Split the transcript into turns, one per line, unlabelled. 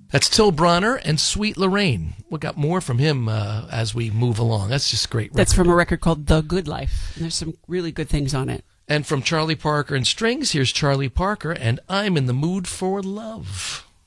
That's Till Bronner and Sweet Lorraine. We got more from him as we move along. That's just great.
That's from a record called The Good Life. And there's some really good things on it.
And from Charlie Parker and Strings, here's Charlie Parker and I'm in the Mood for Love.